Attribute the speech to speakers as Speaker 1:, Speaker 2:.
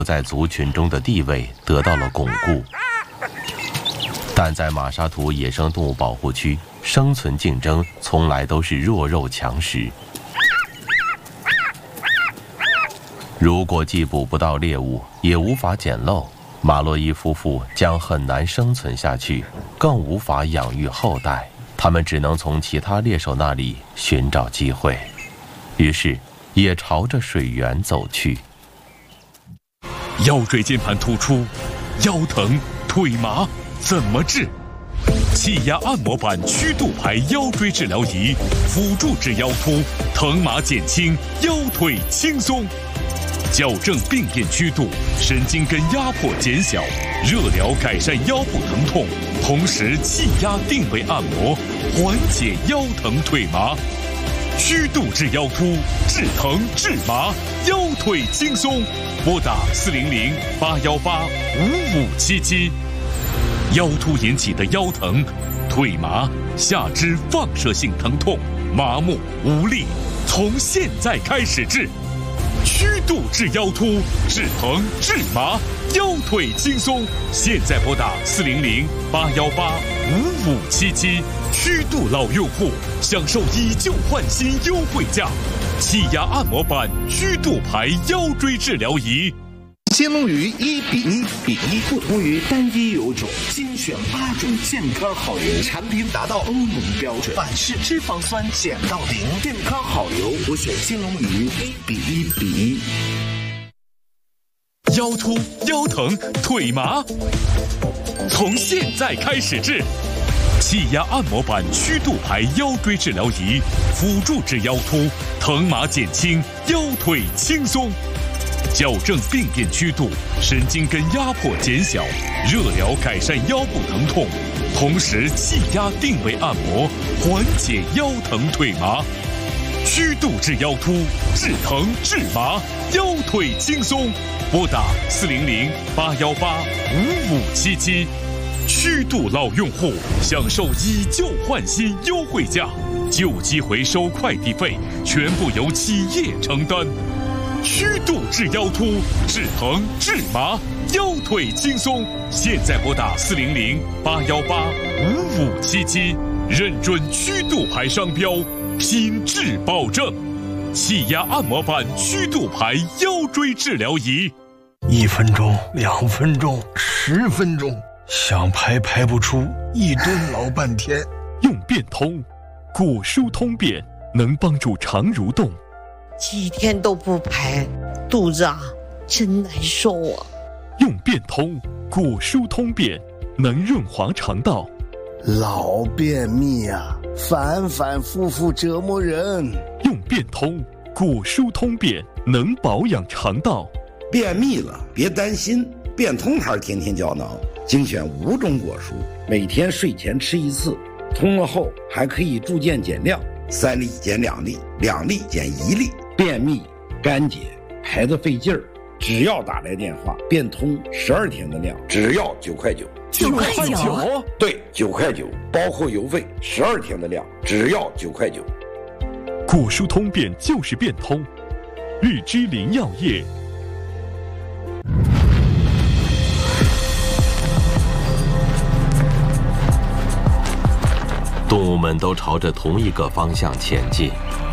Speaker 1: 在族群中的地位得到了巩固。但在马沙图野生动物保护区，生存竞争从来都是弱肉强食。如果既捕不到猎物，也无法捡漏，马洛伊夫妇将很难生存下去，更无法养育后代。他们只能从其他猎手那里寻找机会，于是也朝着水源走去。
Speaker 2: 腰椎间盘突出、腰疼、腿麻怎么治？气压按摩板曲度排腰椎治疗仪，辅助治腰突，疼麻减轻，腰腿轻松。矫正病变曲度，神经根压迫减小，热疗改善腰部疼痛，同时气压定位按摩，缓解腰疼腿麻。曲度治腰突，治疼治麻，腰腿轻松。拨打400-818-5577。腰突引起的腰疼、腿麻、下肢放射性疼痛、麻木无力，从现在开始治。曲度治腰突，治疼治麻，腰腿轻松。现在拨打400-818-5577。曲度老用户享受以旧换新优惠价，气压按摩板曲度排腰椎治疗仪。
Speaker 3: 金龙鱼1:1:1，不同于单一油种，精选8种健康好油，产品达到欧盟标准，反式脂肪酸减到0，健康好油，我选金龙鱼1:1:1。
Speaker 2: 腰突、腰疼、腿麻，从现在开始治。气压按摩板曲度排腰椎治疗仪，辅助治腰突，疼麻减轻，腰腿轻松。矫正病变曲度，神经根压迫减小，热疗改善腰部疼痛，同时气压定位按摩，缓解腰疼腿麻。曲度治腰突，治疼治麻，腰腿轻松。拨打400-818-5577。曲度老用户享受以旧换新优惠价，旧机回收快递费全部由企业承担。曲度治腰突，治疼治麻，腰腿轻松。现在拨打400-818-5577，认准曲度牌商标，品质保证。气压按摩板曲度牌腰椎治疗仪
Speaker 4: ，1分钟、2分钟、10分钟，想排不出，一蹲老半天。
Speaker 2: 用变通，果舒通便能帮助肠蠕动。
Speaker 5: 几天都不排，肚子真难受啊。
Speaker 2: 用变通，果舒通便能润滑肠道。
Speaker 3: 老便秘啊，反复复折磨人。
Speaker 2: 用变通，果舒通便能保养肠道。
Speaker 6: 便秘了别担心，变通牌天天胶囊精选5种果蔬，每天睡前吃1次，通了后还可以逐渐减量，3粒减2粒，2粒减1粒。便秘、干结、排得费劲儿，只要打来电话，变通12天的量，只要9块9。
Speaker 5: 9块9？
Speaker 6: 对，9块9，包括邮费，12天的量，只要9块9。
Speaker 2: 果蔬通便就是变通，绿之林药业。
Speaker 1: 动物们都朝着同一个方向前进，